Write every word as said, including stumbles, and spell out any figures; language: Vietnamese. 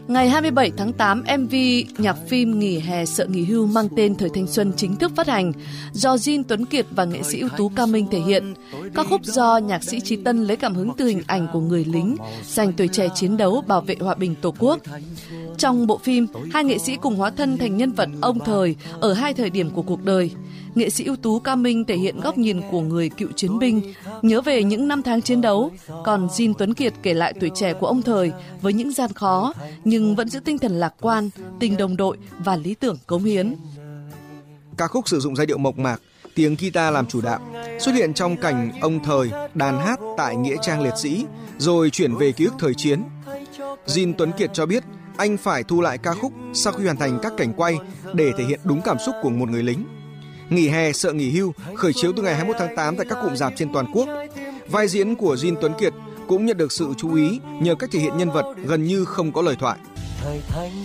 Ngày hai mươi bảy tháng tám, em vê nhạc phim Nghỉ hè sợ nghỉ hưu mang tên Thời thanh xuân chính thức phát hành, do Jin Tuấn Kiệt và nghệ sĩ ưu tú Cao Minh thể hiện. Ca khúc do nhạc sĩ Chí Tân lấy cảm hứng từ hình ảnh của người lính dành tuổi trẻ chiến đấu bảo vệ hòa bình Tổ quốc. Trong bộ phim, hai nghệ sĩ cùng hóa thân thành nhân vật ông Thời ở hai thời điểm của cuộc đời. Nghệ sĩ ưu tú Cao Minh thể hiện góc nhìn của người cựu chiến binh, nhớ về những năm tháng chiến đấu, còn Jin Tuấn Kiệt kể lại tuổi trẻ của ông Thời với những gian khó, nhưng vẫn giữ tinh thần lạc quan, tình đồng đội và lý tưởng cống hiến. Ca khúc sử dụng giai điệu mộc mạc, tiếng guitar làm chủ đạo, xuất hiện trong cảnh ông Thời đàn hát tại nghĩa trang liệt sĩ, rồi chuyển về ký ức thời chiến. Jin Tuấn Kiệt cho biết anh phải thu lại ca khúc sau khi hoàn thành các cảnh quay để thể hiện đúng cảm xúc của một người lính. Nghỉ hè sợ nghỉ hưu khởi chiếu từ ngày hai mươi mốt tháng tám tại các cụm rạp trên toàn quốc. Vai diễn của Jin Tuấn Kiệt cũng nhận được sự chú ý nhờ cách thể hiện nhân vật gần như không có lời thoại. Thời thanh